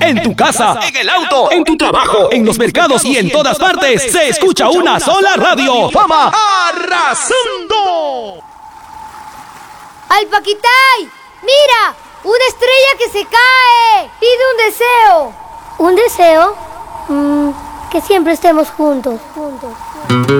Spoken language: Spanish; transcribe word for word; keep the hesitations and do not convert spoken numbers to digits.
En tu casa, en el auto, en tu trabajo, en los mercados y en todas partes se escucha una sola radio. Fama arrasando. ¡Alpaquitay! ¡Mira! ¡Una estrella que se cae! ¡Pide un deseo! ¿Un deseo? Mm, que siempre estemos juntos, juntos.